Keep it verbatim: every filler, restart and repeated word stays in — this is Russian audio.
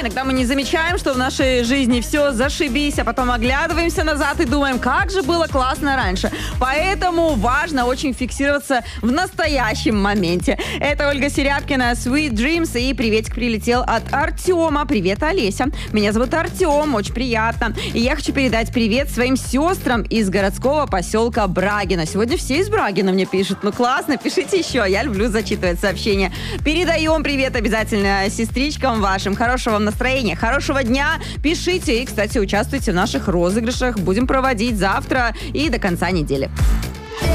иногда мы не замечаем, что в нашей жизни все зашибись, а потом оглядываемся назад и думаем, как же было классно раньше. Поэтому важно очень фиксироваться в настоящем моменте. Это Ольга Серябкина, Sweet Dreams, и приветик прилетел от Артема. Привет, Олеся. Меня зовут Артем, очень приятно. И я хочу передать привет своим сестрам из городского поселка Брагино. Сегодня все из Брагина мне пишут. Ну классно, пишите еще. Я люблю зачитывать сообщения. Передаем привет обязательно сестричкам вашим. Хорошего вам настроения, хорошего дня. Пишите и, кстати, участвуйте в наших розыгрышах. Будем проводить завтра и до конца недели.